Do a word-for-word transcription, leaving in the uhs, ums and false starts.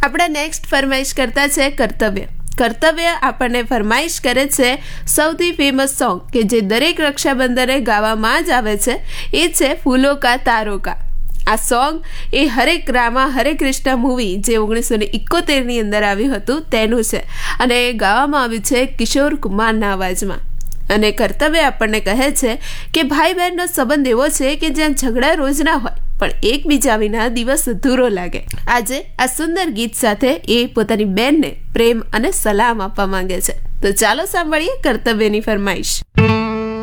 આપણા નેક્સ્ટ ફરમાઈશ કરતા છે કર્તવ્ય. કર્તવ્ય આપણને ફરમાઈશ કરે છે સૌથી ફેમસ સોંગ કે જે દરેક રક્ષાબંધને ગાવામાં જ આવે છે, એ છે ફૂલો કા તારો કા. આ સોંગ એ હરે રામા હરે કૃષ્ણ મૂવી જે ઓગણીસો ને ઇકોતેરની અંદર આવ્યું હતું તેનું છે અને ગાવામાં આવ્યું છે કિશોર કુમારના અવાજમાં. અને કર્તવ્ય આપણને કહે છે કે ભાઈ બહેનનો સંબંધ એવો છે કે જ્યાં ઝઘડા રોજ ના હોય પણ એકબીજા વિના દિવસ અધૂરો લાગે. આજે આ સુંદર ગીત સાથે એ પોતાની બહેનને પ્રેમ અને સલામ આપવા માંગે છે. તો ચાલો સાંભળીએ કર્તવ્યની ફરમાઈશ.